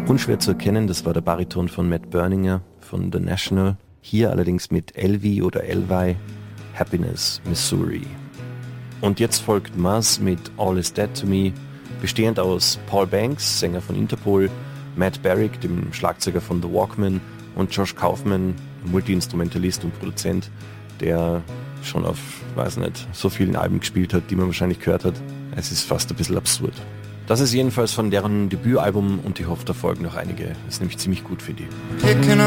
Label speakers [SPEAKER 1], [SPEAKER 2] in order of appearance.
[SPEAKER 1] Unschwer zu erkennen, das war der Bariton von Matt Berninger von The National. Hier allerdings mit Elvi oder Elvi, Happiness, Missouri. Und jetzt folgt Muzz mit All Is Dead to Me, bestehend aus Paul Banks, Sänger von Interpol, Matt Barrick, dem Schlagzeuger von The Walkmen, und Josh Kaufman, Multi-Instrumentalist und Produzent, der schon auf, weiß nicht, so vielen Alben gespielt hat, die man wahrscheinlich gehört hat. Es ist fast ein bisschen absurd. Das ist jedenfalls von deren Debütalbum und ich hoffe, da folgen noch einige. Das ist nämlich ziemlich gut, finde ich.